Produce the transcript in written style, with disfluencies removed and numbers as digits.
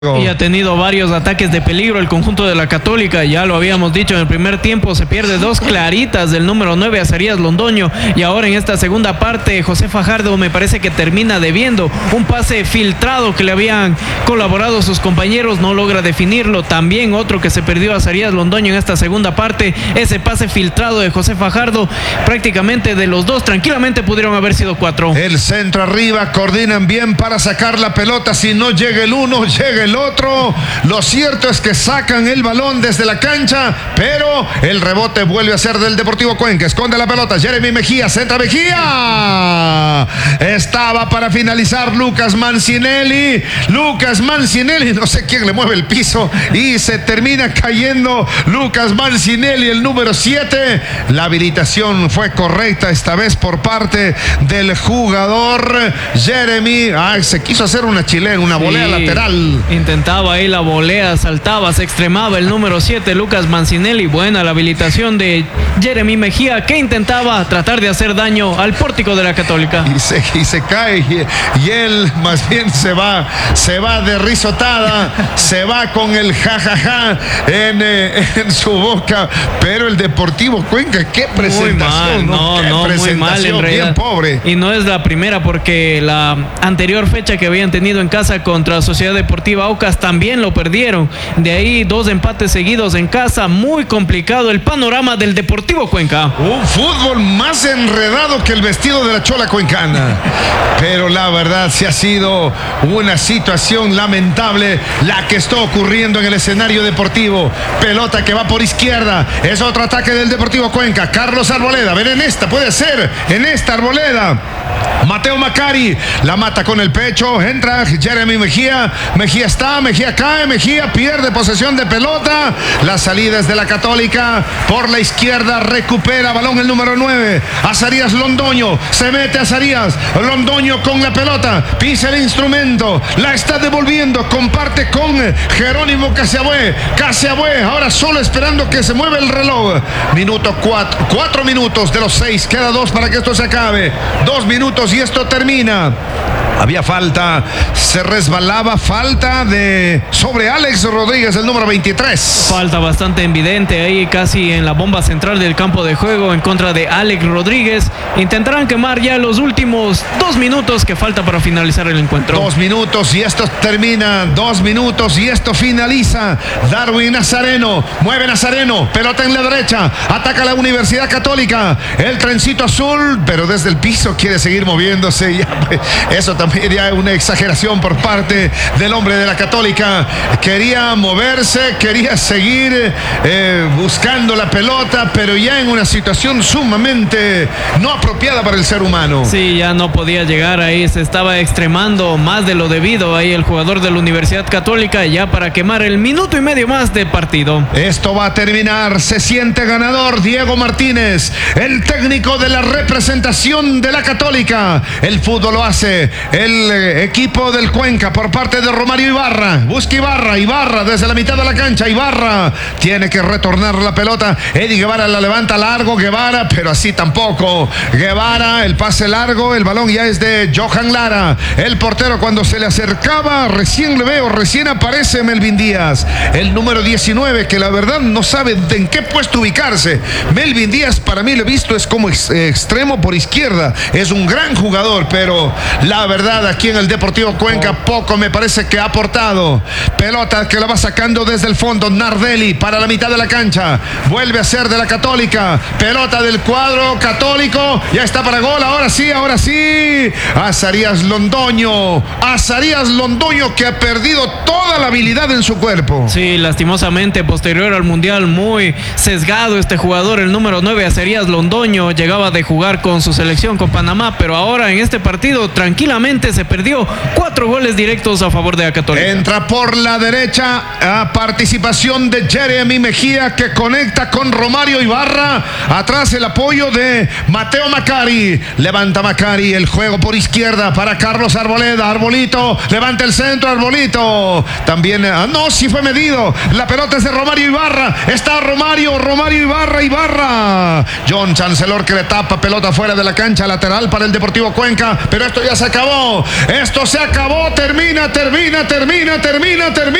Y ha tenido varios ataques de peligro el conjunto de la Católica, ya lo habíamos dicho en el primer tiempo, se pierde dos claritas del número 9 Azarías Londoño, y ahora en esta segunda parte José Fajardo me parece que termina debiendo un pase filtrado que le habían colaborado sus compañeros, no logra definirlo. También otro que se perdió Azarías Londoño en esta segunda parte, ese pase filtrado de José Fajardo, prácticamente de los dos tranquilamente pudieron haber sido cuatro. El centro arriba, coordinan bien para sacar la pelota, si no llega el uno, llega el otro. Lo cierto es que sacan el balón desde la cancha, pero el rebote vuelve a ser del Deportivo Cuenca. Esconde la pelota, Jeremy Mejía, centra Mejía. Estaba para finalizar Lucas Mancinelli, no sé quién le mueve el piso y se termina cayendo Lucas Mancinelli, el número 7. La habilitación fue correcta esta vez por parte del jugador Jeremy. Se quiso hacer una chilena, una volea lateral. Intentaba ahí la volea, saltaba, se extremaba el número 7, Lucas Mancinelli. Buena la habilitación de Jeremy Mejía, que intentaba tratar de hacer daño al pórtico de la Católica. Y se cae, y él más bien se va de risotada, se va con el jajaja en su boca. Pero el Deportivo Cuenca, qué presentación, muy mal en realidad, bien pobre. Y no es la primera, porque la anterior fecha que habían tenido en casa contra Sociedad Deportiva Aucas también lo perdieron. De ahí 2 empates seguidos en casa, muy complicado el panorama del Deportivo Cuenca. Un fútbol más enredado que el vestido de la chola cuencana. Pero la verdad sí ha sido una situación lamentable la que está ocurriendo en el escenario deportivo. Pelota que va por izquierda, es otro ataque del Deportivo Cuenca. Carlos Arboleda, ven en esta, puede ser, en esta Arboleda. Mateo Macari la mata con el pecho, entra Jeremy Mejía, Mejía está, Mejía cae, Mejía pierde posesión de pelota. Las salidas de la Católica por la izquierda, recupera balón el número 9, Azarías Londoño, se mete Azarías Londoño con la pelota, pisa el instrumento, la está devolviendo, comparte con Jerónimo Casiabue, ahora solo esperando que se mueva el reloj. Minuto 4 minutos de los 6, queda 2 para que esto se acabe, 2 minutos y esto termina. Había falta, se resbalaba, falta sobre Alex Rodríguez, el número 23. Falta bastante evidente ahí, casi en la bomba central del campo de juego, en contra de Alex Rodríguez. Intentarán quemar ya los últimos 2 minutos que falta para finalizar el encuentro. 2 minutos y esto termina, 2 minutos y esto finaliza. Darwin Nazareno, mueve Nazareno, pelota en la derecha, ataca la Universidad Católica, el trencito azul, pero desde el piso quiere seguir moviéndose. Ya, eso también ya una exageración por parte del hombre de la Católica. Quería moverse, quería seguir buscando la pelota, pero ya en una situación sumamente no apropiada para el ser humano. Sí, ya no podía llegar ahí, se estaba extremando más de lo debido ahí el jugador de la Universidad Católica, ya para quemar el minuto y medio más de partido. Esto va a terminar, se siente ganador Diego Martínez, el técnico de la representación de la Católica. El fútbol lo hace el equipo del Cuenca por parte de Romario Ibarra. Busca Ibarra desde la mitad de la cancha. Ibarra tiene que retornar la pelota. Eddie Guevara la levanta largo. Guevara, pero así tampoco. Guevara, el pase largo. El balón ya es de Johan Lara. El portero, cuando se le acercaba, recién aparece Melvin Díaz, el número 19, que la verdad no sabe en qué puesto ubicarse. Melvin Díaz, para mí lo he visto, es como extremo por izquierda. Es un gran jugador, pero la verdad aquí en el Deportivo Cuenca poco me parece que ha aportado. Pelota que la va sacando desde el fondo Nardelli para la mitad de la cancha, vuelve a ser de la Católica, pelota del cuadro católico, ya está para gol, ahora sí, Azarías Londoño, que ha perdido toda la habilidad en su cuerpo. Sí, lastimosamente posterior al Mundial, muy sesgado este jugador, el número 9 Azarías Londoño, llegaba de jugar con su selección, con Panamá, pero ahora en este partido tranquilamente se perdió 4 goles directos a favor de la Católica. Entra por la derecha, a participación de Jeremy Mejía, que conecta con Romario Ibarra. Atrás el apoyo de Mateo Macari. Levanta Macari, el juego por izquierda para Carlos Arboleda. Arbolito, levanta el centro, Arbolito. También, sí fue medido. La pelota es de Romario Ibarra. Está Romario Ibarra. John Chancellor que le tapa, pelota fuera de la cancha, lateral para el Deportivo Cuenca. Pero esto ya se acabó. Esto se acabó. Termina.